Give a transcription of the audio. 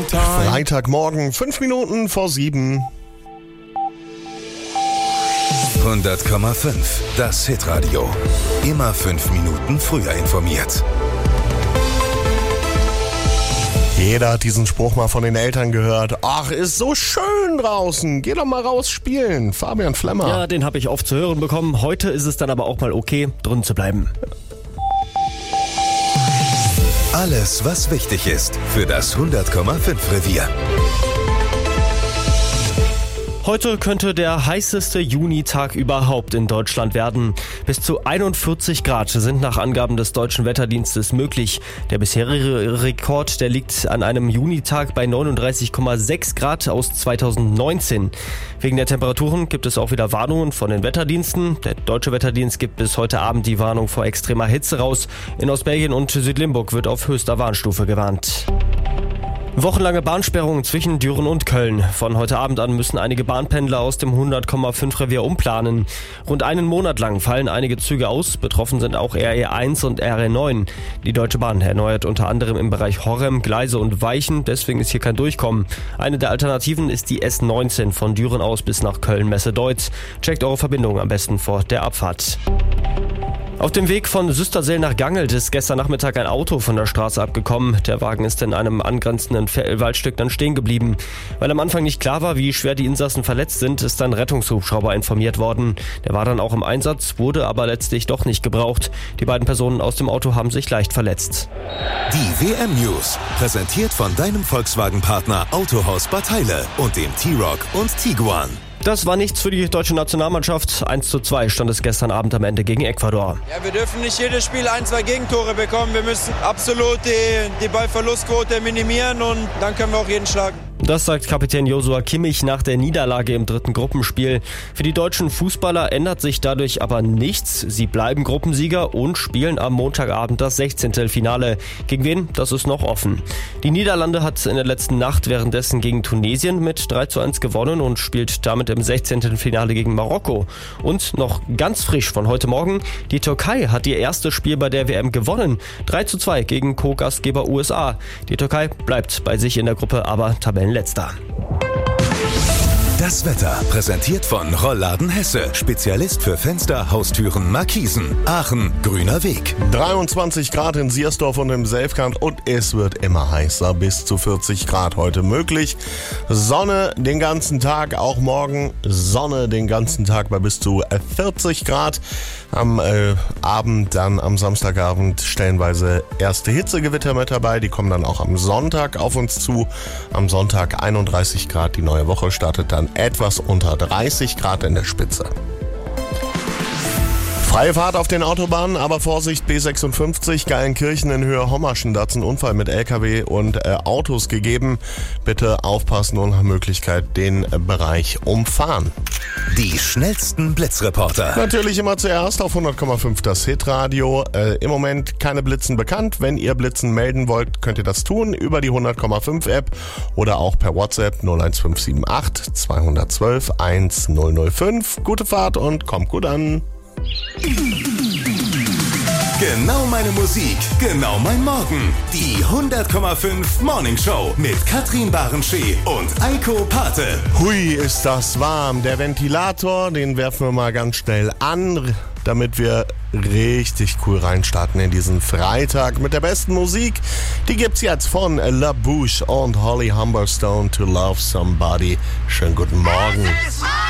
Freitagmorgen, 5 Minuten vor 7. 100,5. Das Hitradio. Immer 5 Minuten früher informiert. Jeder hat diesen Spruch mal von den Eltern gehört. Ach, ist so schön draußen. Geh doch mal raus spielen. Fabian Flemmer. Ja, den habe ich oft zu hören bekommen. Heute ist es dann aber auch mal okay, drin zu bleiben. Alles, was wichtig ist für das 100,5 Revier. Heute könnte der heißeste Junitag überhaupt in Deutschland werden. Bis zu 41 Grad sind nach Angaben des Deutschen Wetterdienstes möglich. Der bisherige Rekord, der liegt an einem Junitag bei 39,6 Grad aus 2019. Wegen der Temperaturen gibt es auch wieder Warnungen von den Wetterdiensten. Der Deutsche Wetterdienst gibt bis heute Abend die Warnung vor extremer Hitze raus. In Ostbelgien und Südlimburg wird auf höchster Warnstufe gewarnt. Wochenlange Bahnsperrungen zwischen Düren und Köln. Von heute Abend an müssen einige Bahnpendler aus dem 100,5 Revier umplanen. Rund einen Monat lang fallen einige Züge aus. Betroffen sind auch RE1 und RE9. Die Deutsche Bahn erneuert unter anderem im Bereich Horrem, Gleise und Weichen. Deswegen ist hier kein Durchkommen. Eine der Alternativen ist die S19 von Düren aus bis nach Köln-Messe-Deutz. Checkt eure Verbindung am besten vor der Abfahrt. Auf dem Weg von Süsterseel nach Gangelt ist gestern Nachmittag ein Auto von der Straße abgekommen. Der Wagen ist in einem angrenzenden Waldstück dann stehen geblieben. Weil am Anfang nicht klar war, wie schwer die Insassen verletzt sind, ist ein Rettungshubschrauber informiert worden. Der war dann auch im Einsatz, wurde aber letztlich doch nicht gebraucht. Die beiden Personen aus dem Auto haben sich leicht verletzt. Die WM-News, präsentiert von deinem Volkswagen-Partner Autohaus Bad Heile und dem T-Roc und Tiguan. Das war nichts für die deutsche Nationalmannschaft. 1:2 stand es gestern Abend am Ende gegen Ecuador. Ja, wir dürfen nicht jedes Spiel 1-2 Gegentore bekommen. Wir müssen absolut die Ballverlustquote minimieren und dann können wir auch jeden schlagen. Das sagt Kapitän Joshua Kimmich nach der Niederlage im dritten Gruppenspiel. Für die deutschen Fußballer ändert sich dadurch aber nichts. Sie bleiben Gruppensieger und spielen am Montagabend das 16. Finale. Gegen wen? Das ist noch offen. Die Niederlande hat in der letzten Nacht währenddessen gegen Tunesien mit 3:1 gewonnen und spielt damit im 16. Finale gegen Marokko. Und noch ganz frisch von heute Morgen, die Türkei hat ihr erstes Spiel bei der WM gewonnen. 3:2 gegen Co-Gastgeber USA. Die Türkei bleibt bei sich in der Gruppe, aber Tabellenletzter. Das Wetter präsentiert von Rollladen Hesse. Spezialist für Fenster, Haustüren, Markisen. Aachen, Grüner Weg. 23 Grad in Siersdorf und im Selfkant und es wird immer heißer. Bis zu 40 Grad heute möglich. Sonne den ganzen Tag, auch morgen Sonne den ganzen Tag bei bis zu 40 Grad. Am Abend, dann am Samstagabend stellenweise erste Hitzegewitter mit dabei. Die kommen dann auch am Sonntag auf uns zu. Am Sonntag 31 Grad. Die neue Woche startet dann etwas unter 30 Grad in der Spitze. Freie Fahrt auf den Autobahnen, aber Vorsicht, B56, Geilenkirchen in Höhe Hommerschen. Da hat es einen Unfall mit LKW und Autos gegeben. Bitte aufpassen und nach Möglichkeit den Bereich umfahren. Die schnellsten Blitzreporter. Natürlich immer zuerst auf 100,5 das Hitradio. Im Moment keine Blitzen bekannt. Wenn ihr Blitzen melden wollt, könnt ihr das tun über die 100,5 App oder auch per WhatsApp 01578 212 1005. Gute Fahrt und kommt gut an. Genau meine Musik, genau mein Morgen. Die 100,5 Morning Show mit Katrin Barenschee und Eiko Pate. Hui, ist das warm. Der Ventilator, den werfen wir mal ganz schnell an, damit wir richtig cool reinstarten in diesen Freitag mit der besten Musik. Die gibt's jetzt von La Bouche und Holly Humberstone, To Love Somebody. Schönen guten Morgen.